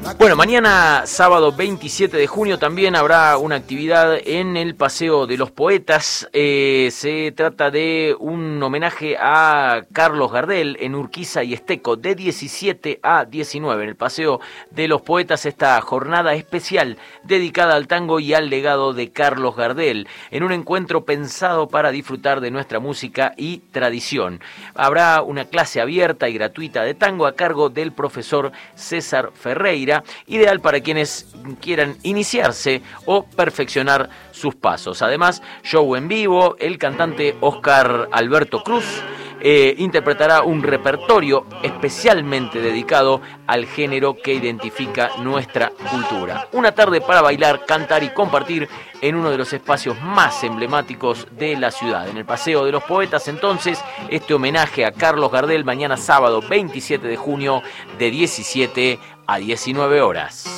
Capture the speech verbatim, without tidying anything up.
Bueno, mañana sábado veintisiete de junio también habrá una actividad en el Paseo de los Poetas. Eh, se trata de un homenaje a Carlos Gardel en Urquiza y Esteco de diecisiete a diecinueve en el Paseo de los Poetas, esta jornada especial dedicada al tango y al legado de Carlos Gardel, en un encuentro pensado para disfrutar de nuestra música y tradición. Habrá una clase abierta y gratuita de tango a cargo del profesor César Ferreira, ideal para quienes quieran iniciarse o perfeccionar sus pasos. Además, show en vivo, el cantante Oscar Alberto Cruz eh, interpretará un repertorio especialmente dedicado al género que identifica nuestra cultura. Una tarde para bailar, cantar y compartir en uno de los espacios más emblemáticos de la ciudad. En el Paseo de los Poetas, entonces, este homenaje a Carlos Gardel mañana sábado veintisiete de junio de diecisiete a diecinueve horas.